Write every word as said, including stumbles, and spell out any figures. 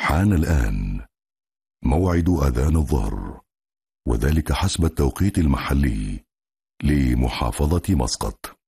حان الآن موعد أذان الظهر، وذلك حسب التوقيت المحلي لمحافظة مسقط.